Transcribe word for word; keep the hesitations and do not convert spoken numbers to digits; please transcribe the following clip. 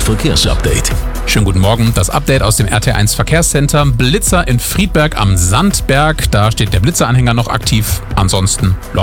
Verkehrsupdate. Schönen guten Morgen, das Update aus dem R T eins Verkehrscenter. Blitzer in Friedberg am Sandberg, da steht der Blitzeranhänger noch aktiv. Ansonsten